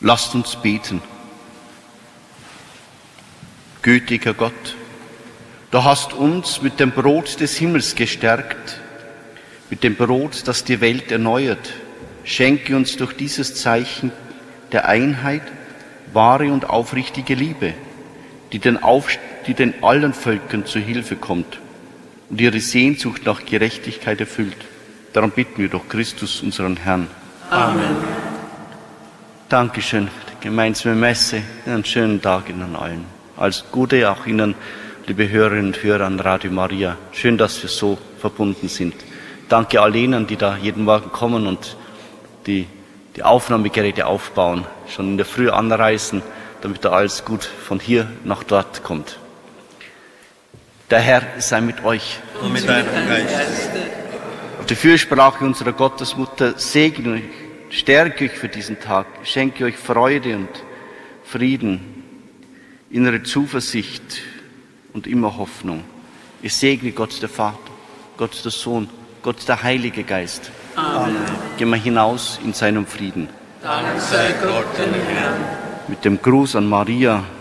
Lasst uns beten. Gütiger Gott, du hast uns mit dem Brot des Himmels gestärkt, mit dem Brot, das die Welt erneuert. Schenke uns durch dieses Zeichen der Einheit wahre und aufrichtige Liebe, die den allen Völkern zu Hilfe kommt und ihre Sehnsucht nach Gerechtigkeit erfüllt. Darum bitten wir durch Christus, unseren Herrn. Amen. Dankeschön für die gemeinsame Messe. Einen schönen Tag Ihnen allen. Alles Gute auch Ihnen, liebe Hörerinnen und Hörer an Radio Maria. Schön, dass wir so verbunden sind. Danke all jenen, die da jeden Morgen kommen und die Aufnahmegeräte aufbauen, schon in der Früh anreisen, damit da alles gut von hier nach dort kommt. Der Herr sei mit euch. Und mit deinem Geist. Auf die Fürsprache unserer Gottesmutter segne euch, stärke euch für diesen Tag, schenke euch Freude und Frieden, innere Zuversicht und immer Hoffnung. Ich segne Gott der Vater, Gott der Sohn, Gott der Heilige Geist. Amen. Gehen wir hinaus in seinem Frieden. Dank sei Gott, dem Herrn. Mit dem Gruß an Maria,